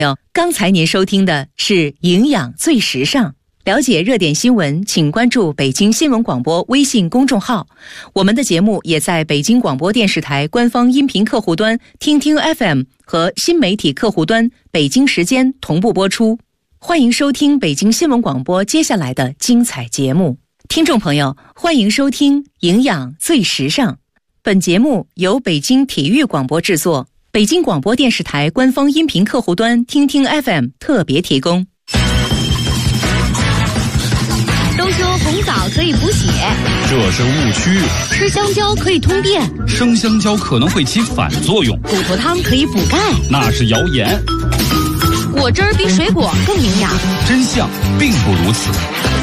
刚才您收听的是营养最时尚。了解热点新闻，请关注北京新闻广播微信公众号。我们的节目也在北京广播电视台官方音频客户端听听 FM 和新媒体客户端北京时间同步播出。欢迎收听北京新闻广播接下来的精彩节目。听众朋友，欢迎收听营养最时尚。本节目由北京体育广播制作，北京广播电视台官方音频客户端听听 FM 特别提供。 都说红枣可以补血， 这是误区。 吃香蕉可以通便， 生香蕉可能会起反作用。 骨头汤可以补钙， 那是谣言。 果汁比水果更营养， 真相并不如此。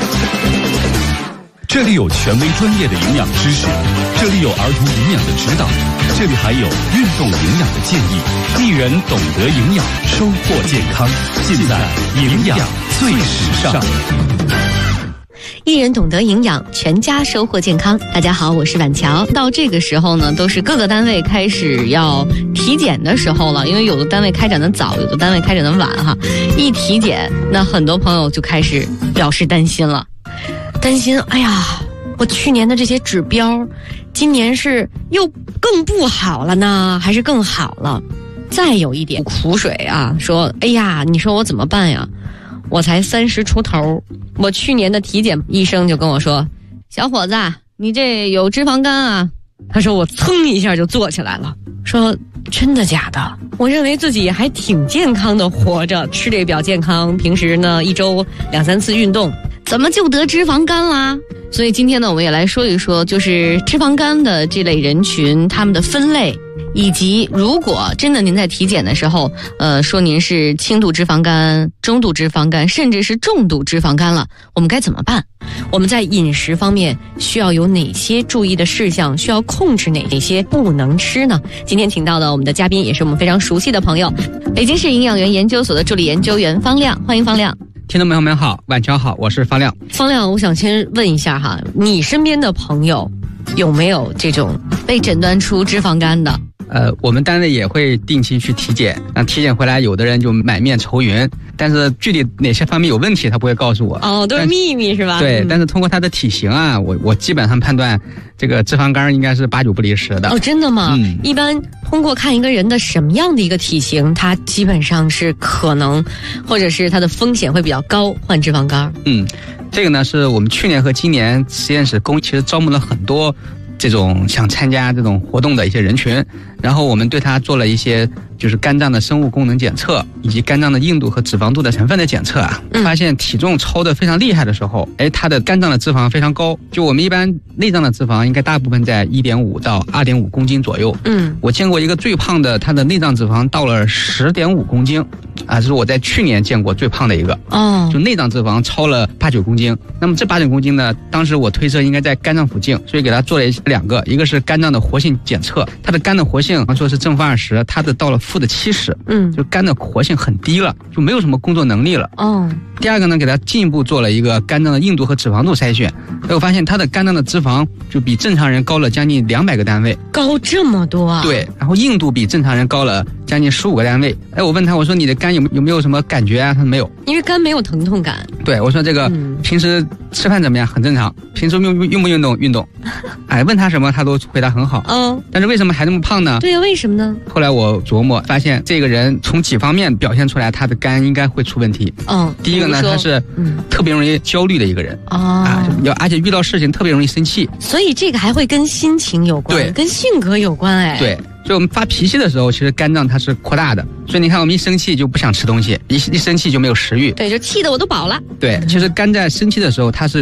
这里有权威专业的营养知识，这里有儿童营养的指导，这里还有运动营养的建议。一人懂得营养，收获健康，尽在营养最时尚。 一人懂得营养，全家收获健康。大家好，我是婉乔。到这个时候呢，都是各个单位开始要体检的时候了，因为有的单位开展的早，有的单位开展的晚哈。一体检，那很多朋友就开始表示担心了，担心，哎呀，我去年的这些指标，今年是又更不好了呢，还是更好了？再有一点苦水啊，说，哎呀，你说我怎么办呀？我才30出头，我去年的体检医生就跟我说，小伙子，你这有脂肪肝啊。他说我噌一下就坐起来了，说真的假的？我认为自己还挺健康的活着，吃的比较健康，平时呢1周2-3次运动，怎么就得脂肪肝啦？所以今天呢，我们也来说一说，就是脂肪肝的这类人群，他们的分类，以及如果真的您在体检的时候，说您是轻度脂肪肝、中度脂肪肝，甚至是重度脂肪肝了，我们该怎么办？我们在饮食方面需要有哪些注意的事项？需要控制哪些不能吃呢？今天请到的我们的嘉宾也是我们非常熟悉的朋友，北京市营养园研究所的助理研究员方亮，欢迎方亮。 听众朋友们好，晚上好，我是方亮。 方亮，我想先问一下哈，你身边的朋友有没有这种被诊断出脂肪肝的？ 我们单位也会定期去体检，那体检回来，有的人就满面愁云，但是具体哪些方面有问题，他不会告诉我。哦， 都是秘密是吧？ 对，但是通过他的体型啊，我基本上判断这个脂肪肝应该是8、9不离10的。 哦，真的吗？一般通过看一个人的什么样的一个体型，他基本上是可能，或者是他的风险会比较高患脂肪肝。 这个呢是我们去年和今年实验室其实招募了很多这种想参加这种活动的一些人群，然后我们对他做了一些就是肝脏的生物功能检测，以及肝脏的硬度和脂肪度的成分的检测啊，发现体重超得非常厉害的时候，他的肝脏的脂肪非常高，就我们一般内脏的脂肪应该大部分在1.5到2.5公斤左右。我见过一个最胖的，他的内脏脂肪到了10.5公斤啊，这是我在去年见过最胖的一个。就内脏脂肪超了8、9公斤。那么这8、9公斤呢，当时我推测应该在肝脏附近，所以给他做了2个，一个是肝脏的活性检测，他的肝的活性说是正负20，他的到了负的70，就肝的活性很低了，就没有什么工作能力了。第二个呢，给他进一步做了一个肝脏的硬度和脂肪度筛选，我发现他的肝脏的脂肪就比正常人高了将近200个单位， 高这么多啊？ 对，然后硬度比正常人高了将近15个单位。我问他，我说你的肝有没有什么感觉啊？他说没有， 因为肝没有疼痛感。 对，我说这个平时吃饭怎么样？很正常。平时运不运动？运动。问他什么他都回答很好。但是为什么还那么胖呢？ 对呀，为什么呢？后来我琢磨发现，这个人从几方面表现出来他的肝应该会出问题。第一个呢，他是特别容易焦虑的一个人。而且遇到事情特别容易生气。所以这个还会跟心情有关，对，跟性格有关。 对。所以我们发脾气的时候，其实肝脏它是扩大的，所以你看我们一生气就不想吃东西，一生气就没有食欲。 对，就气得我都饱了。 对，其实肝在生气的时候，它是